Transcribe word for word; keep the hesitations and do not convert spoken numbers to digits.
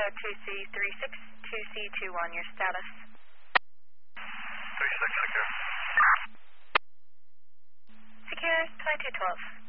two C three six, two C two one, your status. three six, secure. Secure, twenty-two twelve.